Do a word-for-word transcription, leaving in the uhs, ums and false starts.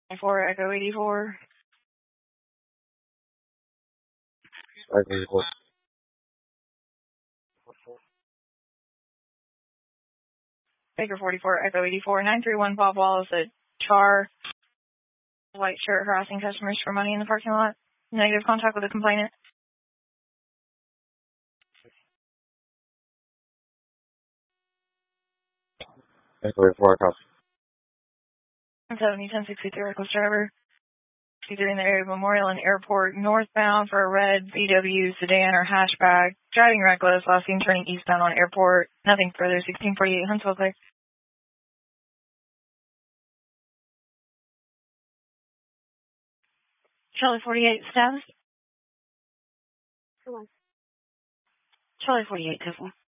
four Echo eighty-four. Echo eighty-four. Baker forty-four, Echo eighty-four, nine three one Bob Wallace at Char. White shirt harassing customers for money in the parking lot. Negative contact with the complainant. Echo eighty-four, copy. seventy ten sixty-three reckless driver. Either in the area of Memorial and Airport, northbound for a red V W sedan or hatchback. Driving reckless, last seen turning eastbound on Airport. Nothing further, sixteen forty-eight Huntsville clear. Charlie forty-eight, status? Charlie forty-eight, Tiffle.